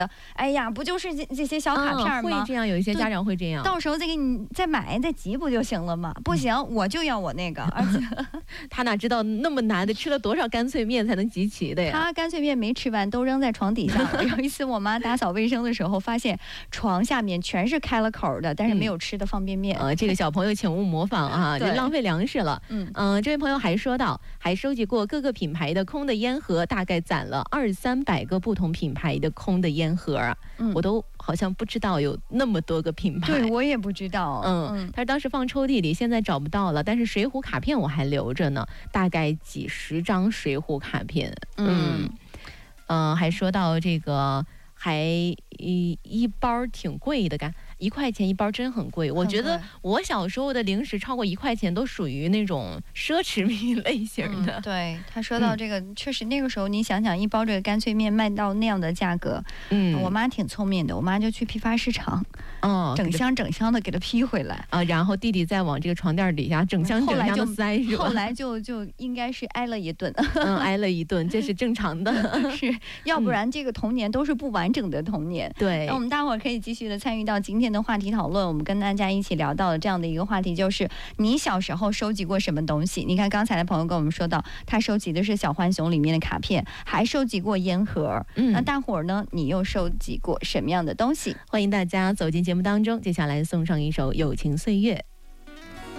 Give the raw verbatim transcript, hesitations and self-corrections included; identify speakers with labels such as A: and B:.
A: 哎呀，不就是这这些小卡片吗？
B: 嗯、会这样，有一些家长会这样。
A: 到时候再给你再买再集不就行了吗？不行，嗯、我就要我那个。而且
B: 他哪知道那么难的，吃了多少干脆面才能集齐的呀？
A: 他干脆面没吃完，都扔在床底下了。有一次我妈打扫卫生的时候，发现床下面全是开了口的，但是没有吃的方便面。
B: 嗯、呃，这个小朋友请勿模仿啊，这浪费粮食了。嗯嗯、呃，这位朋友还说到，还收集过各个品牌的空的烟盒，大概攒了二三百个不同品牌的空的烟盒啊。嗯、我都好像不知道有那么多个品牌。
A: 对，我也不知道。
B: 嗯嗯，他当时放抽屉里，现在找不到了，但是水浒卡片我还留着呢，大概几十张水浒卡片。嗯嗯、呃，还说到这个，还一一包挺贵的，干一块钱一包真很贵。我觉得我小时候的零食超过一块钱都属于那种奢侈品类型的。
A: 嗯、对，他说到这个、嗯，确实那个时候你想想，一包这个干脆面卖到那样的价格，嗯，我妈挺聪明的，我妈就去批发市场，哦，整箱整箱的给他批回来啊，
B: 然后弟弟再往这个床垫底下整箱整箱的塞，是吧？
A: 后来就就应该是挨了一顿，
B: 嗯，挨了一顿，这是正常的，
A: 是，要不然这个童年都是不完整的童年。
B: 对，
A: 那我们大伙儿可以继续的参与到今天的话题讨论。我们跟大家一起聊到了这样的一个话题，就是你小时候收集过什么东西？你看刚才的朋友跟我们说到，他收集的是小浣熊里面的卡片，还收集过烟盒。嗯，那大伙儿呢，你又收集过什么样的东西？
B: 欢迎大家走进节目当中，接下来送上一首《友情岁月》。